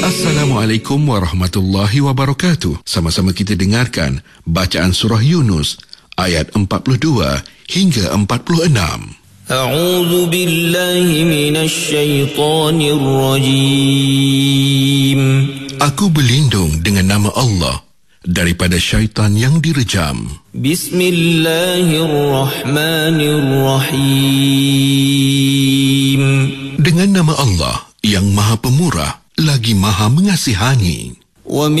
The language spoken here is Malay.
Assalamualaikum warahmatullahi wabarakatuh. Sama-sama kita dengarkan bacaan surah Yunus ayat 42 hingga 46. A'udzu billahi minasy syaithanir rajim. Aku berlindung dengan nama Allah daripada syaitan yang direjam. Bismillahirrahmanirrahim. Dengan nama Allah yang Maha Pemurah lagi Maha Mengasihani.